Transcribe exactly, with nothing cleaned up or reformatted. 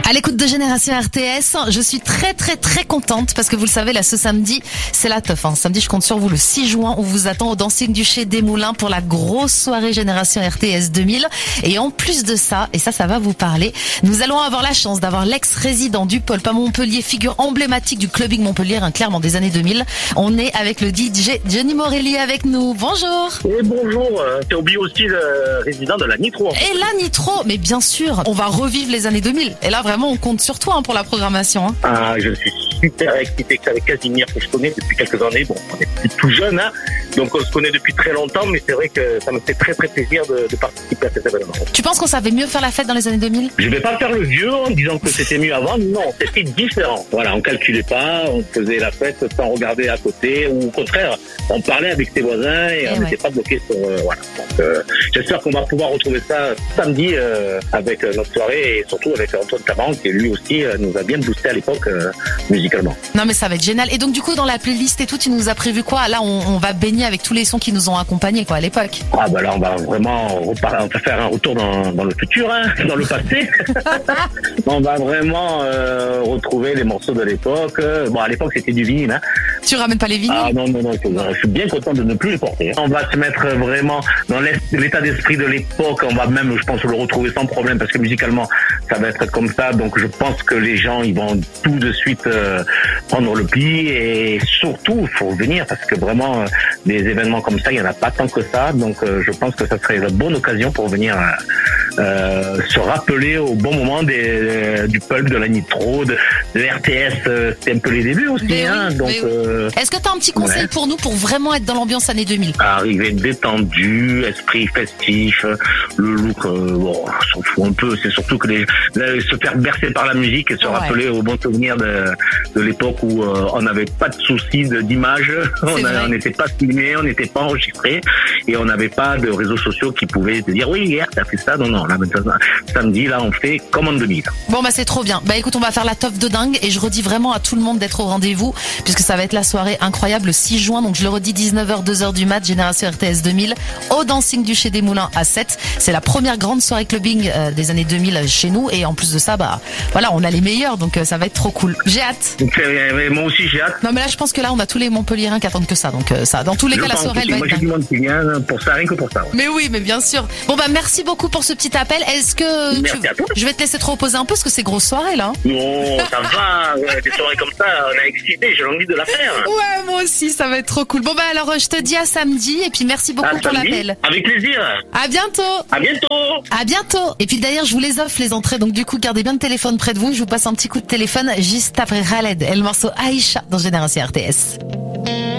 À l'écoute de Génération R T S, je suis très très très contente parce que vous le savez, là ce samedi, c'est la teuf. Hein. Samedi, je compte sur vous le six juin. On vous attend au Dancing du Chez des Moulins pour la grosse soirée Génération R T S deux mille. Et en plus de ça, et ça, ça va vous parler, nous allons avoir la chance d'avoir l'ex-résident du Pulp à Montpellier, figure emblématique du clubbing Montpellier, hein, clairement des années deux mille. On est avec le D J Johnny Morelli avec nous. Bonjour. Et bonjour, euh, t'as oublié aussi le résident de la Nitro. Et la Nitro, mais bien sûr, on va revivre les années deux mille. Et là, vraiment, on compte sur toi hein, pour la programmation. Hein. Ah, je suis super excité avec Casimir, que je connais depuis quelques années. Bon, on est plus tout jeune, hein, donc on se connaît depuis très longtemps, mais c'est vrai que ça me fait très très plaisir de, de participer à cet événement. Tu penses qu'on savait mieux faire la fête dans les années deux mille? Je vais pas faire le vieux en disant que c'était mieux avant. Non, c'était différent. Voilà, on calculait pas, on faisait la fête sans regarder à côté, ou au contraire, on parlait avec ses voisins et, et on n'était ouais. pas bloqué sur. Euh, voilà. Donc, euh, j'espère qu'on va pouvoir retrouver ça samedi euh, avec euh, notre soirée et surtout avec Antoine Taban qui lui aussi euh, nous a bien boosté à l'époque euh, musicalement. Non mais ça va être génial. Et donc du coup dans la playlist et tout, tu nous as prévu quoi? Là on, on va baigner avec tous les sons qui nous ont accompagnés quoi à l'époque. Ah bah là on va vraiment repar- on va faire un retour dans, dans le futur, hein, dans le passé. On va vraiment euh, retrouver les morceaux de l'époque. Bon à l'époque c'était du vinyle. Hein. Tu ramènes pas les vinyles? Ah non non non, je suis bien content de ne plus les porter. On va se mettre vraiment dans l'état d'esprit de l'époque. On va même, je pense, le retrouver sans problème parce que musicalement ça va être comme ça. Donc je pense que les gens ils vont tout de suite euh, prendre le pli et surtout il faut venir parce que vraiment euh, des événements comme ça il y en a pas tant que ça. Donc euh, je pense que ça serait la bonne occasion pour venir euh, euh, se rappeler au bon moment des, euh, du Pulp, de la Nitro, de, de R T S. Euh, c'était un peu les débuts aussi. Mais hein, oui, donc oui. Euh, est-ce que tu as un petit conseil ouais. pour nous pour vraiment être dans l'ambiance années deux mille? Arriver détendu, esprit festif, le look, euh, bon, on s'en fout un peu. C'est surtout que les, les, se faire bercer par la musique et se ouais. rappeler au bon souvenir de, de l'époque où euh, on n'avait pas de soucis de, d'image, on n'était pas filmé, on n'était pas enregistré et on n'avait pas de réseaux sociaux qui pouvaient te dire oui hier t'as fait ça, non non là samedi là on fait comme en deux mille. Bon bah c'est trop bien. Bah écoute on va faire la teuf de dingue et je redis vraiment à tout le monde d'être au rendez-vous puisque ça va être la soirée incroyable le six juin, donc je le redis dix-neuf heures deux heures du mat, Génération R T S deux mille au Dancing du Chez des Moulins à sept. C'est la première grande soirée clubbing euh, des années deux mille chez nous et en plus de ça bah voilà on a les meilleurs donc euh, ça va être trop cool. J'ai hâte. Okay, moi aussi j'ai hâte. Non mais là je pense que là on a tous les Montpelliérains qui attendent que ça donc euh, ça dans tous les je cas la soirée elle va moi, être. Moi j'ai du monde qui vient pour ça rien que pour ça. Ouais. Mais oui mais bien sûr. Bon bah merci beaucoup pour ce petit appel. Est-ce que merci tu... à toi. Je vais te laisser te reposer un peu parce que c'est grosse soirée là. Non ça va ouais, des soirées comme ça on est excité j'ai envie de la faire. Ouais moi aussi ça va être trop cool. Bon bah alors je te dis à samedi et puis merci beaucoup à pour samedi. l'appel. Avec plaisir. À bientôt. À bientôt. À bientôt. Et puis d'ailleurs je vous les offre les entrées donc du coup gardez bien le téléphone près de vous. Je vous passe un petit coup de téléphone juste après Khaled et le morceau Aïcha dans Génération R T S.